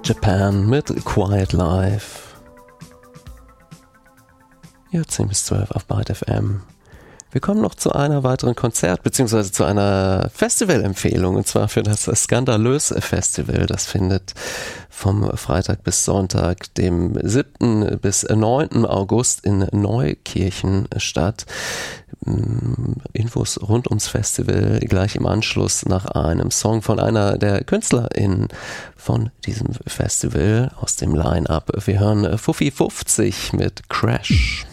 Japan mit Quiet Life. Ja, 10 bis 12 auf Byte FM. Wir kommen noch zu einer weiteren Konzert- bzw. zu einer Festivalempfehlung, und zwar für das Skandalös Festival. Das findet vom Freitag bis Sonntag, dem 7. bis 9. August in Neukirchen statt. Infos rund ums Festival gleich im Anschluss nach einem Song von einer der KünstlerInnen von diesem Festival aus dem Line-Up. Wir hören Fuffi 50 mit Crash.